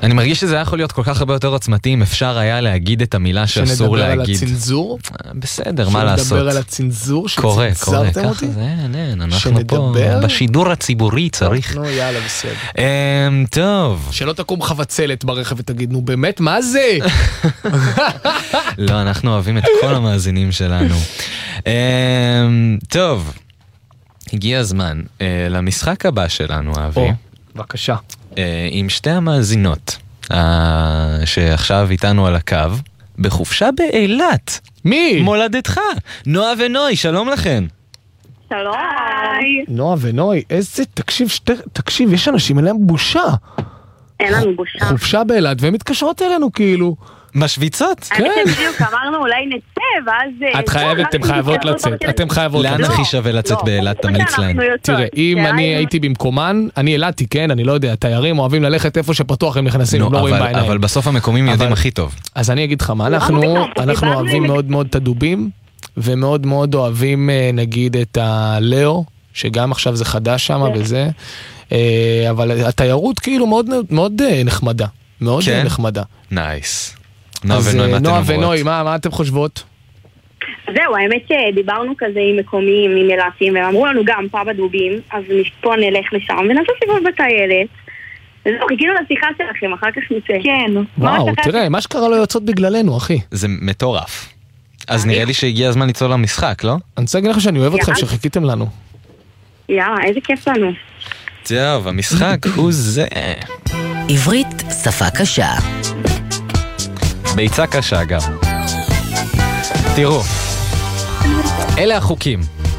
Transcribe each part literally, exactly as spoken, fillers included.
אני מרגיש שזה יכול להיות כל כך הרבה יותר עוצמתי אם אפשר היה להגיד את המילה שאסור להגיד. שנדבר על הצנזור? בסדר, מה לעשות? שנדבר על הצנזור קורה, קורה, שצנזרתם אותי? ככה זה, אין, אנחנו פה בשידור הציבורי צריך. נו, יאללה, בסדר. טוב. שלא תקום חבצלת ברכב ותגיד, נו באמת, מה זה? לא, אנחנו אוהבים את כל המאזינים שלנו. טוב, הגיע הזמן למשחק הבא שלנו, אבי. בבקשה. עם שתי המאזינות שעכשיו איתנו על הקו, בחופשה באילת. מי? מולדתך. נועה ונוי, שלום לכן. שלום. נועה ונוי, איזה, תקשיב, תקשיב, יש אנשים אליהם בושה. אין לנו בושה. חופשה באילת, והן מתקשרות אלינו כאילו. משוויצות? כן. אני בדיוק אמרנו אולי נצא, ואז... את חייבת, אתם חייבות לצאת, אתם חייבות לצאת. לאן הכי שווה לצאת באילת, תמליץ להם. תראה, אם אני הייתי במקומן, אני אילתי, כן, אני לא יודע, תיירים אוהבים ללכת איפה שפתוח הם נכנסים, הם לא רואים בעיניים. אבל בסוף המקומים יודעים הכי טוב. אז אני אגיד לך מה, אנחנו אוהבים מאוד מאוד את הדובים, ומאוד מאוד אוהבים נגיד את הלאו, שגם עכשיו זה חדש שם וזה, אבל התיירות כאילו מאוד נחמדה, מאוד נחמדה. נייס. אז נועה ונוי, מה אתם חושבות? זהו, האמת שדיברנו כזה עם מקומיים, עם ילתים, והם אמרו לנו גם פה בדובים, אז פה נלך לשם ונעשה סיבוב בטיילת. וזהו, חיכינו לשיחה שלכם, אחר כך נצא. כן. וואו, תראה, מה שקרה לא יוצאות בגללנו, אחי. זה מטורף. אז נראה לי שהגיע הזמן ליצור למשחק, לא? אני רוצה להגיד לך שאני אוהב אתכם שחיכיתם לנו. יאללה, איזה כיף לנו. טוב, המשחק הוא זה. עברית שפה קשה. ביצה קשה גם. תראו, אלה החוקים.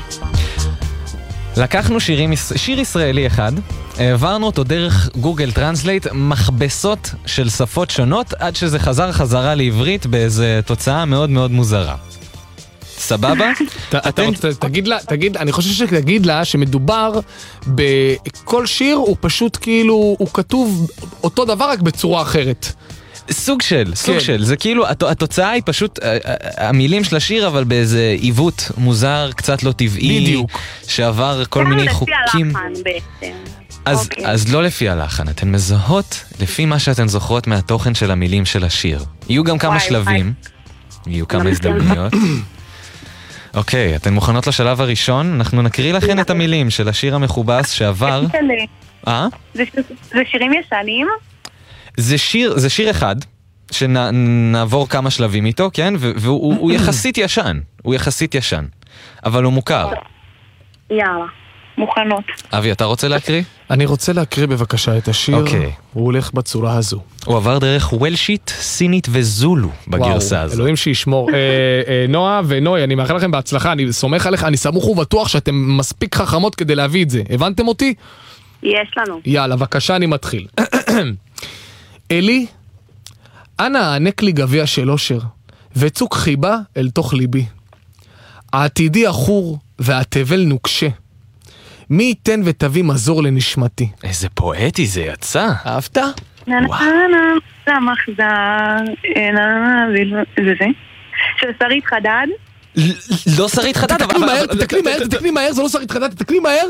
לקחנו שירים, שיר ישראלי אחד, העברנו אותו דרך גוגל טרנסלייט, מכבסות של שפות שונות, עד שזה חזר חזרה לעברית באיזו תוצאה מאוד מאוד מוזרה. סבבה? תגיד לה, תגיד, אני חושב שתגיד לה שמדובר בכל שיר הוא פשוט כאילו, הוא כתוב אותו דבר רק בצורה אחרת. סוג של, סוג של, זה כאילו, התוצאה היא פשוט המילים של השיר, אבל באיזה עיוות מוזר, קצת לא טבעי, בדיוק, שעבר כל מיני חוקים. אז, אז לא לפי הלחן, אתן מזהות לפי מה שאתן זוכרות מהתוכן של המילים של השיר. יהיו גם כמה שלבים, יהיו כמה הזדמנויות. אוקיי, אתן מוכנות לשלב הראשון? אנחנו נקריא לכן את המילים של השיר המכובס שעבר. אה? זה שירים ישנים? זה שיר, זה שיר אחד, שנעבור כמה שלבים איתו, כן? והוא יחסית ישן, הוא יחסית ישן, אבל הוא מוכר. יאללה, מוכנות. אבי, אתה רוצה להקריא? אני רוצה להקריא בבקשה את השיר. אוקיי. הוא הולך בצורה הזו. הוא עבר דרך וולשית, סינית וזולו בגרסה הזו. אלוהים שישמור. נועה ונוי, אני מאחל לכם בהצלחה, אני סומך עליך, אני סמוך ובטוח שאתם מספיק חכמות כדי להביא את זה. הבנתם אותי? יש לנו. יאללה, בבקשה, אני מתחיל. אלי, אנא הענק לי גביע של אושר, וצוק חיבה אל תוך ליבי. העתידי אחור והתבל נוקשה. מי ייתן ותביא מזור לנשמתי. איזה פואטי זה יצא. אהבת? וואו. למחזר, זה זה? של שרית חדד? לא שרית חדד, תתקני מהר, תתקני מהר, תתקני מהר, זה לא שרית חדד, תתקני מהר.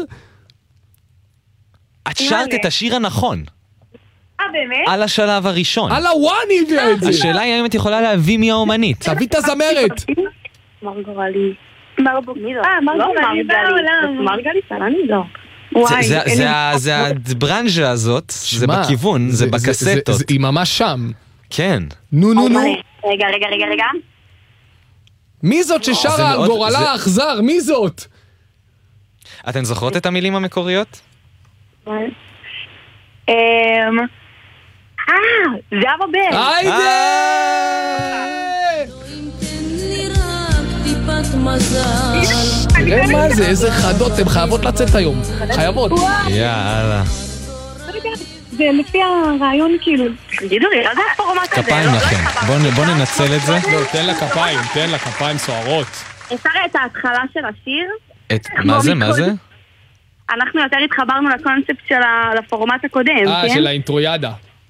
את שרת את השיר הנכון. אה, באמת? על השלב הראשון. על הוואני הביאה את זה. השאלה היא האם את יכולה להביא מי האומנית. תביא את הזמרת. מרגרלי. מרגרלי. אה, מרגרלי בעולם. מרגרלי סלני לא. זה הברנז'ה הזאת, זה בכיוון, זה בקסטות. היא ממש שם. כן. נו נו נו. רגע, רגע, רגע, רגע. מי זאת ששרה על גורלה האכזר? מי זאת? אתן זוכרות את המילים המקוריות? אה, זה אבא בן. היידה! תראה מה זה, איזה חדות, הן חייבות לצאת היום. חייבות. יאללה. זה לפי הרעיון כאילו. תגידו לי, לא זה הפורמט הזה. כפיים לכם. בוא ננצל את זה. לא, תן לה כפיים, תן לה כפיים סוערות. אפשר את ההתחלה של השיר? מה זה, מה זה? אנחנו יותר התחברנו לקונספט של הפורמט הקודם, אה, של האינטרויאדה.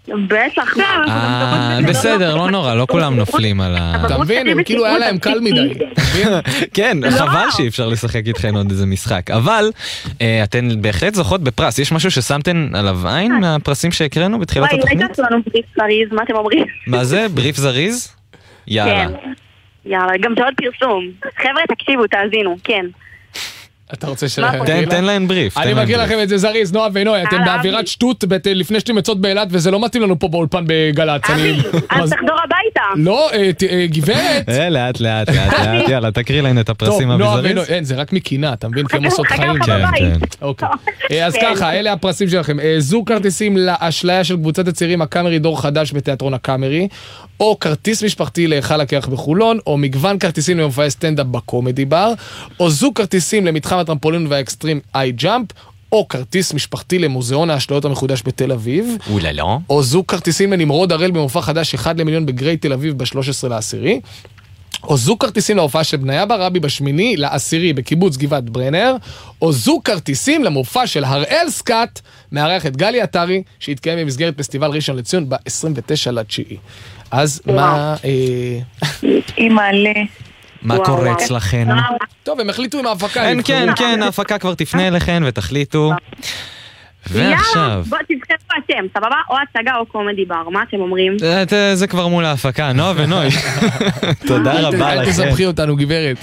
בטח. בסדר, לא נורא, לא כולם נופלים על ה... אתה מבין, הם כאילו היה להם קל מדי. כן, חבל שאי אפשר לשחק איתכן עוד איזה משחק. אבל אתן בהחלט זוכות בפרס. יש משהו ששמתן עליו עין מהפרסים שהקראנו בתחילת התוכנית? וואי, לא לנו בריף זריז, מה אתם אומרים? מה זה? בריף זריז? יאללה. יאללה, גם זה עוד פרסום. חבר'ה, תקשיבו, תאזינו, כן. אתה רוצה ש... תן להם בריף. אני מכיר לכם את זה זריז, נועה ונוי, אתם באווירת שטות לפני שאתם יוצאות באילת, וזה לא מתאים לנו פה באולפן בגל"צ. אבי, אז תחזור הביתה. לא, גברת. לאט, לאט, לאט, יאללה, תקריא להם את הפרסים אביזריז. אין, זה רק מקינה, אתה מבין? כמו סוד חיים. אוקיי. אז ככה, אלה הפרסים שלכם. זוג כרטיסים לאשליה של קבוצת הצעירים הקאמרי דור חדש בתיאטרון הקאמרי, או כרטיס משפחתי להיכל הקרח בחולון, או מגוון כרטיסים למופעי סטנדאפ בקומדי בר, או זוג כרטיסים למתחם הטרמפולין והאקסטרים איי ג'אמפ, או כרטיס משפחתי למוזיאון האשליות המחודש בתל אביב, אוללה. או זוג כרטיסים לנמרוד הראל במופע חדש אחד למיליון בגרי תל אביב ב-שלושה עשר לעשירי, או זוג כרטיסים להופעה של בניה ברבי בשמיני לעשירי בקיבוץ גבעת ברנר, או זוג כרטיסים למופע של הראל סקאט, מארח את גלי עטרי, שהתקיים במסגרת פסטיבל ראשון לציון ב-עשרים ותשעה לתשיעי. אז מה... אימא'לה. מה קורה אצלכן? טוב, הם החליטו עם ההפקה. כן, כן, ההפקה כבר תפנה אליכן ותחליטו. ועכשיו... בוא תבחרו אתם, סבבה? או הצגה או קומדי בר, מה אתם אומרים? זה כבר מול ההפקה, נועה ונוי. תודה רבה לכם. אל תסבכי אותנו, גברת.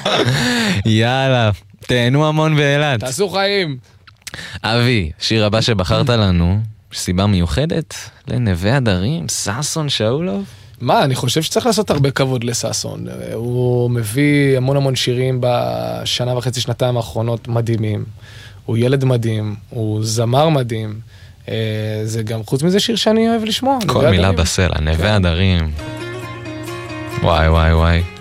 יאללה, תהנו המון באילת. תעשו חיים. אבי, שיר הבא שבחרת לנו, סיבה מיוחדת לנווה הדרים, ששון שאולוב. מה, אני חושב שצריך לעשות הרבה כבוד לסאסון. הוא מביא המון המון שירים בשנה וחצי, שנתיים האחרונות מדהימים. הוא ילד מדהים, הוא זמר מדהים. זה גם, חוץ מזה, שיר שאני אוהב לשמוע. כל מילה בסלע, נווה הדרים. וואי וואי וואי.